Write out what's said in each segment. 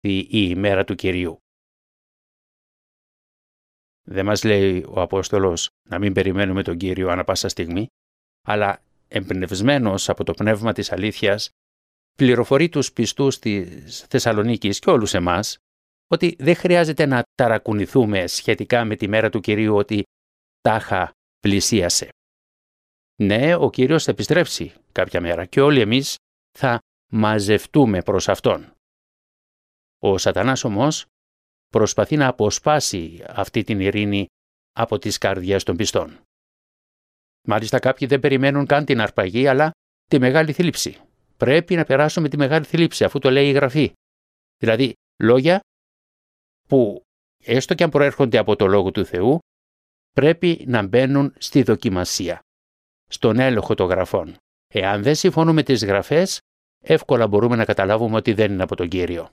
η ημέρα του Κυρίου. Δεν μας λέει ο Απόστολος να μην περιμένουμε τον Κύριο ανά πάσα στιγμή, αλλά εμπνευσμένος από το πνεύμα της αλήθειας, πληροφορεί τους πιστούς της Θεσσαλονίκης και όλους εμάς ότι δεν χρειάζεται να ταρακουνηθούμε σχετικά με τη μέρα του Κυρίου ότι τάχα πλησίασε. Ναι, ο Κύριος θα επιστρέψει κάποια μέρα και όλοι εμείς θα μαζευτούμε προς Αυτόν. Ο Σατανάς όμως προσπαθεί να αποσπάσει αυτή την ειρήνη από τις καρδιές των πιστών. Μάλιστα κάποιοι δεν περιμένουν καν την αρπαγή, αλλά τη μεγάλη θλίψη. Πρέπει να περάσουμε τη μεγάλη θλίψη, αφού το λέει η Γραφή. Δηλαδή, λόγια που, έστω και αν προέρχονται από το Λόγο του Θεού, πρέπει να μπαίνουν στη δοκιμασία, στον έλεγχο των Γραφών. Εάν δεν συμφωνούμε τις Γραφές, εύκολα μπορούμε να καταλάβουμε ότι δεν είναι από τον Κύριο.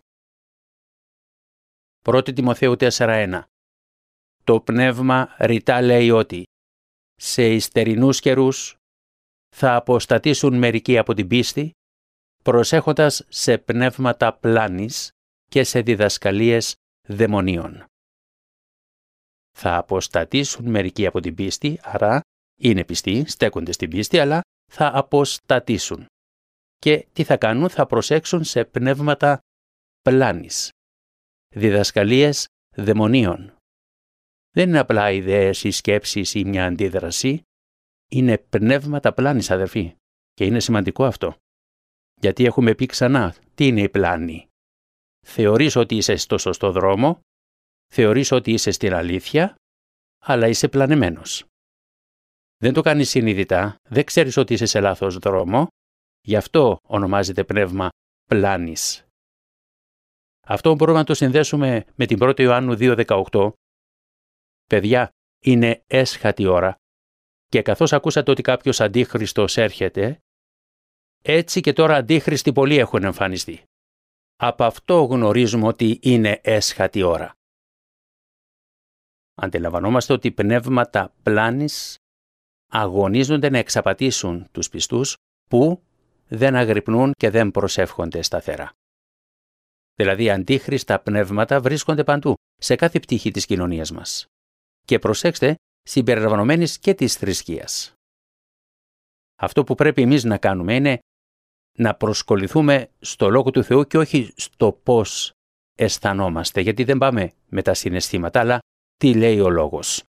1 Τιμοθέου 4:1. Το Πνεύμα ρητά λέει ότι σε υστερινούς καιρούς θα αποστατήσουν μερικοί από την πίστη, προσέχοντας σε πνεύματα πλάνης και σε διδασκαλίες δαιμονίων. Θα αποστατήσουν μερικοί από την πίστη, άρα είναι πιστοί, στέκονται στην πίστη, αλλά θα αποστατήσουν. Και τι θα κάνουν? Θα προσέξουν σε πνεύματα πλάνης. Διδασκαλίες δαιμονίων. Δεν είναι απλά ιδέες ή σκέψεις ή μια αντίδραση. Είναι πνεύματα πλάνης, αδερφοί. Και είναι σημαντικό αυτό. Γιατί έχουμε πει ξανά, τι είναι η πλάνη? Θεωρείς ότι είσαι στο σωστό δρόμο, θεωρείς ότι είσαι στην αλήθεια, αλλά είσαι πλανεμένος. Δεν το κάνεις συνειδητά, δεν ξέρεις ότι είσαι σε λάθος δρόμο, γι' αυτό ονομάζεται πνεύμα πλάνης. Αυτό μπορούμε να το συνδέσουμε με την 1 Ιωάννου 2:18. Παιδιά, είναι έσχατη ώρα και καθώς ακούσατε ότι κάποιος αντίχριστος έρχεται, έτσι και τώρα αντίχριστοι πολλοί έχουν εμφανιστεί. Από αυτό γνωρίζουμε ότι είναι έσχατη ώρα. Αντιλαμβανόμαστε ότι πνεύματα πλάνης αγωνίζονται να εξαπατήσουν τους πιστούς που δεν αγρυπνούν και δεν προσεύχονται σταθερά. Δηλαδή, αντίχριστα πνεύματα βρίσκονται παντού, σε κάθε πτυχή της κοινωνίας μας. Και προσέξτε, συμπεριλαμβανομένης και της θρησκείας. Αυτό που πρέπει εμείς να κάνουμε είναι να προσκοληθούμε στο Λόγο του Θεού και όχι στο πώς αισθανόμαστε, γιατί δεν πάμε με τα συναισθήματα, αλλά τι λέει ο Λόγος.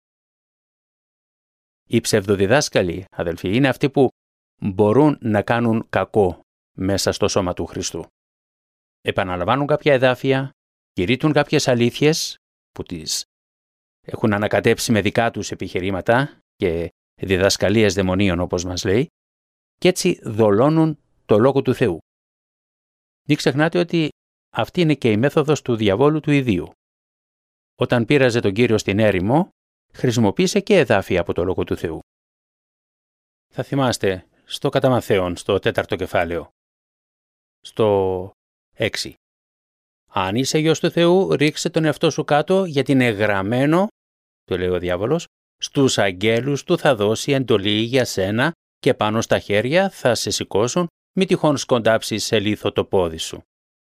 Οι ψευδοδιδάσκαλοι, αδελφοί, είναι αυτοί που μπορούν να κάνουν κακό μέσα στο σώμα του Χριστού. Επαναλαμβάνουν κάποια εδάφια, κηρύττουν κάποιες αλήθειες που τις έχουν ανακατέψει με δικά τους επιχειρήματα και διδασκαλίες δαιμονίων, όπως μας λέει, και έτσι δολώνουν το Λόγο του Θεού. Μην ξεχνάτε ότι αυτή είναι και η μέθοδος του διαβόλου του ιδίου. Όταν πείραζε τον Κύριο στην έρημο, χρησιμοποίησε και εδάφια από το Λόγο του Θεού. Θα θυμάστε στο κατά Ματθαίον, στο 4ο κεφάλαιο, στο 6. Αν είσαι γιος του Θεού, ρίξε τον εαυτό σου κάτω, γιατί είναι γραμμένο, το λέει ο διάβολος, στους αγγέλους του θα δώσει εντολή για σένα και πάνω στα χέρια θα σε σηκώσουν, μη τυχόν σκοντάψεις σε λίθο το πόδι σου.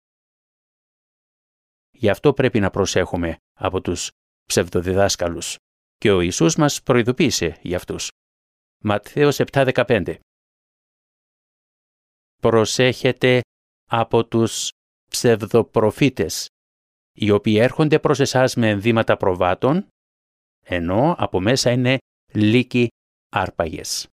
Γι' αυτό πρέπει να προσέχουμε από τους ψευδοδιδάσκαλους. Και ο Ιησούς μας προειδοποίησε για αυτούς. Ματθαίος 7:15. Προσέχετε από τους ψευδοπροφήτες, οι οποίοι έρχονται προς εσάς με ενδύματα προβάτων, ενώ από μέσα είναι λύκοι άρπαγες.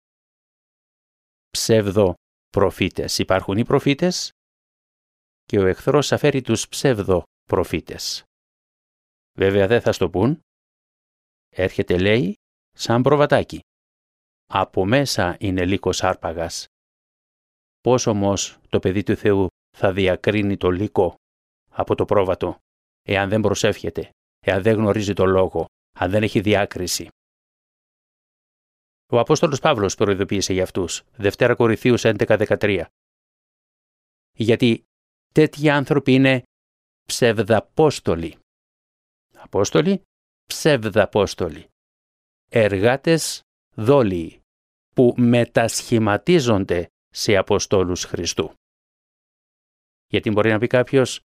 Ψευδοπροφήτες. Υπάρχουν οι προφήτες και ο εχθρός αφέρει τους ψευδοπροφήτες. Βέβαια δεν θα στο πούν. Έρχεται, λέει, σαν προβατάκι. Από μέσα είναι λύκος άρπαγας. Πώς όμως το παιδί του Θεού θα διακρίνει το λύκο από το πρόβατο, εάν δεν προσεύχεται, εάν δεν γνωρίζει το λόγο, αν δεν έχει διάκριση? Ο Απόστολος Παύλος προειδοποίησε για αυτούς, 2 Κορινθίους 11:13. Γιατί τέτοιοι άνθρωποι είναι ψευδαπόστολοι. Απόστολοι, ψευδαπόστολοι. Εργάτες δόλιοι, που μετασχηματίζονται σε Αποστόλους Χριστού. Γιατί μπορεί να πει κάποιος,